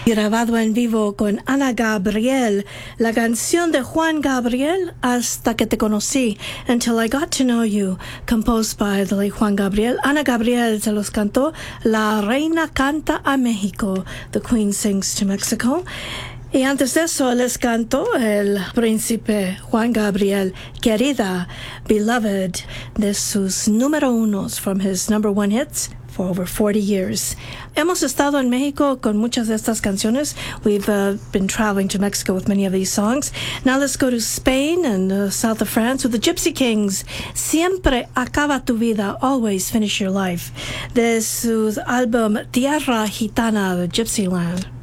grabado en vivo con Ana Gabriel, la canción de Juan Gabriel, Hasta que te conocí, Until I Got to Know You, composed by the late Juan Gabriel. Ana Gabriel se los cantó La Reina Canta a México, The Queen Sings to Mexico. Y antes de eso les cantó el príncipe Juan Gabriel, Querida, Beloved, de sus número unos, from his number one hits for over 40 years. Hemos estado en México con muchas de estas canciones. We've been traveling to Mexico with many of these songs. Now let's go to Spain and south of France with the Gypsy Kings. Siempre acaba tu vida, always finish your life. De su álbum Tierra Gitana, the Gypsy Land.